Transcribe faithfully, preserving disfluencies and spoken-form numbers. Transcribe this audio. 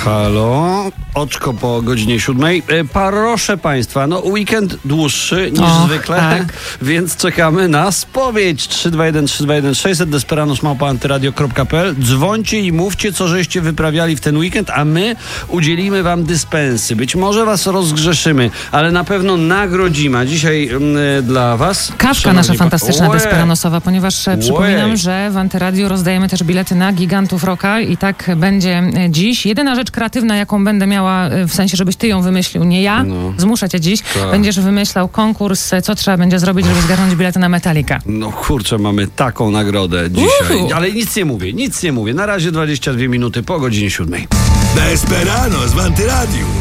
halo. Oczko po godzinie siódmej. E, proszę Państwa, no weekend dłuższy niż Och, zwykle, tak. więc czekamy na spowiedź. trzy dwa jeden trzy dwa jeden sześćset Desperanos małpa antyradio kropka p l. Dzwońcie i mówcie, co żeście wyprawiali w ten weekend, a my udzielimy wam dyspensy. Być może was rozgrzeszymy, ale na pewno nagrodzimy. A dzisiaj mm, dla was... Kawka nasza fantastyczna, Łe. desperanosowa, ponieważ Łe. przypominam, że w Antyradiu rozdajemy też bilety na Gigantów Rocka i tak będzie dziś. Jedyna rzecz kreatywna, jaką będę miała, w sensie, żebyś ty ją wymyślił, nie ja, No. zmuszę cię dziś, Tak. będziesz wymyślał konkurs, co trzeba będzie zrobić, żeby zgarnąć bilety na Metallica. No kurczę, mamy taką nagrodę dzisiaj. Uhu. Ale nic nie mówię, nic nie mówię. Na razie dwadzieścia dwie minuty po godzinie siódmej. Desperanos w Antyradiu.